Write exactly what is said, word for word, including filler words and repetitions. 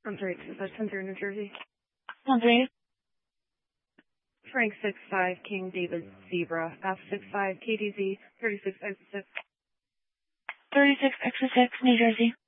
I'm sorry, that's ten zero New Jersey. one three. Frank six five, King David Zebra, F six five, K D Z, thirty-six exit six. thirty-six exit six, New Jersey.